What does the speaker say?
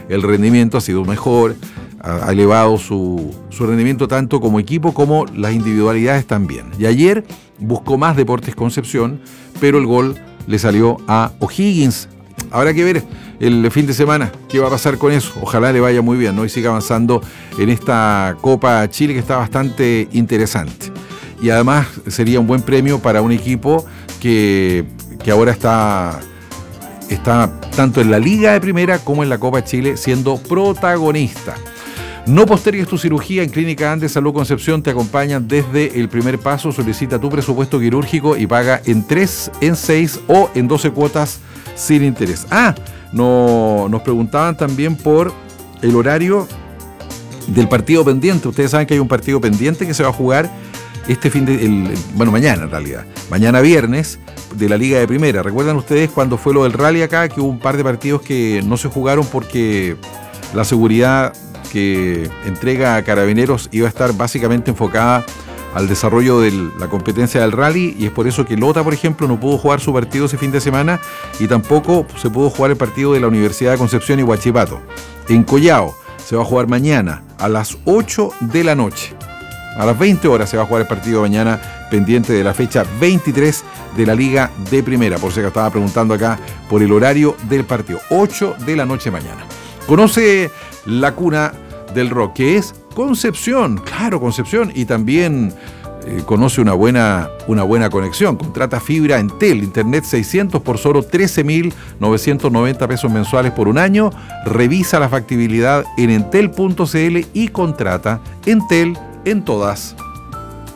el rendimiento ha sido mejor, ha elevado su rendimiento tanto como equipo como las individualidades también. Y ayer buscó más Deportes Concepción, pero el gol le salió a O'Higgins. Habrá que ver el fin de semana qué va a pasar con eso. Ojalá le vaya muy bien, ¿no? Y siga avanzando en esta Copa Chile, que está bastante interesante. Y además sería un buen premio para un equipo que ahora está tanto en la Liga de Primera como en la Copa Chile siendo protagonista. No postergues tu cirugía. En Clínica Andes Salud Concepción te acompañan desde el primer paso. Solicita tu presupuesto quirúrgico y paga en 3, en 6 o en 12 cuotas sin interés. Nos preguntaban también por el horario del partido pendiente. Ustedes saben que hay un partido pendiente que se va a jugar mañana en realidad. Mañana viernes, de la Liga de Primera. ¿Recuerdan ustedes cuando fue lo del rally acá, que hubo un par de partidos que no se jugaron porque la seguridad que entrega a Carabineros iba a estar básicamente enfocada al desarrollo de la competencia del rally, y es por eso que Lota, por ejemplo, no pudo jugar su partido ese fin de semana, y tampoco se pudo jugar el partido de la Universidad de Concepción y Huachipato? En Collao se va a jugar mañana a las 8 de la noche. A las 20 horas se va a jugar el partido mañana, pendiente de la fecha 23 de la Liga de Primera. Por si estaba preguntando acá por el horario del partido. 8 de la noche mañana. Conoce la cuna del rock, que es Concepción. Claro, Concepción. Y también conoce una buena conexión. Contrata fibra Entel, internet 600 por solo 13.990 pesos mensuales por un año. Revisa la factibilidad en entel.cl y contrata Entel en todas